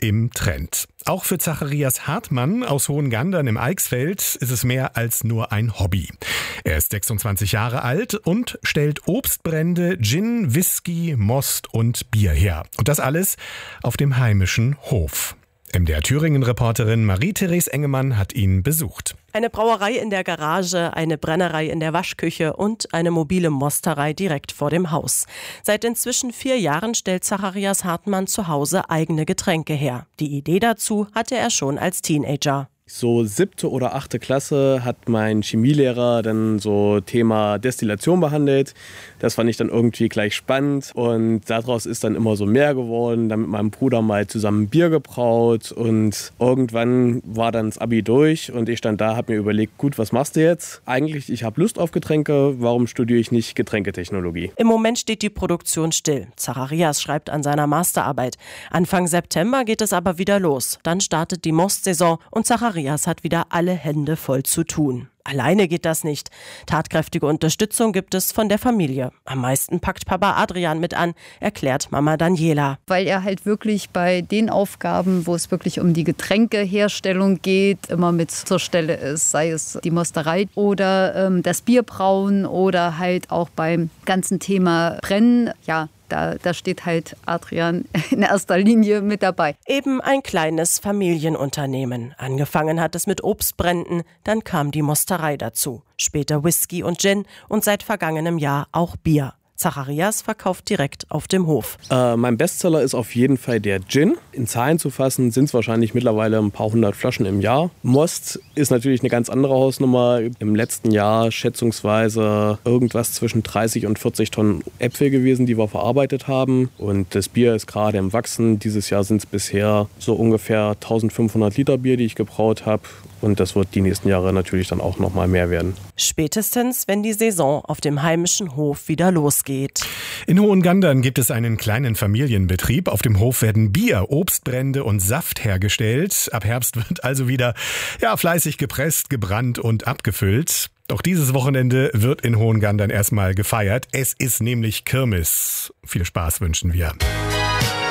im Trend. Auch für Zacharias Hartmann aus Hohengandern im Eichsfeld ist es mehr als nur ein Hobby. Er ist 26 Jahre alt und stellt Obstbrände, Gin, Whisky, Most und Bier her. Und das alles auf dem heimischen Hof. MDR Thüringen-Reporterin Marie-Therese Engemann hat ihn besucht. Eine Brauerei in der Garage, eine Brennerei in der Waschküche und eine mobile Mosterei direkt vor dem Haus. Seit inzwischen 4 Jahren stellt Zacharias Hartmann zu Hause eigene Getränke her. Die Idee dazu hatte er schon als Teenager. So 7. oder 8. Klasse hat mein Chemielehrer dann so Thema Destillation behandelt. Das fand ich dann irgendwie gleich spannend und daraus ist dann immer so mehr geworden. Dann mit meinem Bruder mal zusammen Bier gebraut und irgendwann war dann das Abi durch und ich stand da, habe mir überlegt, gut, was machst du jetzt? Eigentlich, ich habe Lust auf Getränke, warum studiere ich nicht Getränketechnologie? Im Moment steht die Produktion still. Zacharias schreibt an seiner Masterarbeit. Anfang September geht es aber wieder los. Dann startet die Mostsaison und Zacharias hat wieder alle Hände voll zu tun. Alleine geht das nicht. Tatkräftige Unterstützung gibt es von der Familie. Am meisten packt Papa Adrian mit an, erklärt Mama Daniela. Weil er halt wirklich bei den Aufgaben, wo es wirklich um die Getränkeherstellung geht, immer mit zur Stelle ist. Sei es die Mosterei oder das Bierbrauen oder halt auch beim ganzen Thema Brennen. Ja, da steht halt Adrian in erster Linie mit dabei. Eben ein kleines Familienunternehmen. Angefangen hat es mit Obstbränden, dann kam die Mosterei dazu. Später Whisky und Gin und seit vergangenem Jahr auch Bier. Zacharias verkauft direkt auf dem Hof. Mein Bestseller ist auf jeden Fall der Gin. In Zahlen zu fassen sind es wahrscheinlich mittlerweile ein paar 100 Flaschen im Jahr. Most ist natürlich eine ganz andere Hausnummer. Im letzten Jahr schätzungsweise irgendwas zwischen 30 und 40 Tonnen Äpfel gewesen, die wir verarbeitet haben. Und das Bier ist gerade im Wachsen. Dieses Jahr sind es bisher so ungefähr 1500 Liter Bier, die ich gebraut habe. Und das wird die nächsten Jahre natürlich dann auch noch mal mehr werden. Spätestens, wenn die Saison auf dem heimischen Hof wieder losgeht. In Hohengandern gibt es einen kleinen Familienbetrieb. Auf dem Hof werden Bier, Obstbrände und Saft hergestellt. Ab Herbst wird also wieder fleißig gepresst, gebrannt und abgefüllt. Doch dieses Wochenende wird in Hohengandern erstmal gefeiert. Es ist nämlich Kirmes. Viel Spaß wünschen wir.